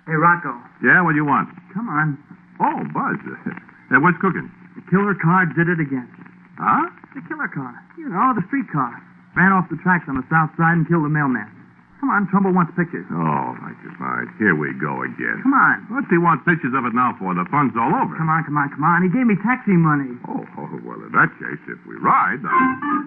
Hey, Rocco. Yeah, what do you want? Come on. Oh, Buzz. What's cooking? The killer car did it again. Huh? The killer car. You know, the street car. Ran off the tracks on the south side and killed the mailman. Come on, Trumbull wants pictures. Oh, my goodness. Here we go again. Come on. What's he want pictures of it now for? The fun's all over. Come on. He gave me taxi money. Oh, well, in that case, if we ride...